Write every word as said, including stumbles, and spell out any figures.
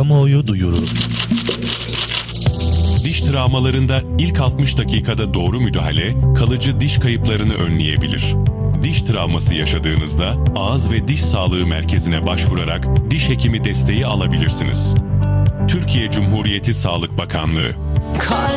Kamuoyu duyuru. Diş travmalarında ilk altmış dakikada doğru müdahale, kalıcı diş kayıplarını önleyebilir. Diş travması yaşadığınızda ağız ve diş sağlığı merkezine başvurarak diş hekimi desteği alabilirsiniz. Türkiye Cumhuriyeti Sağlık Bakanlığı.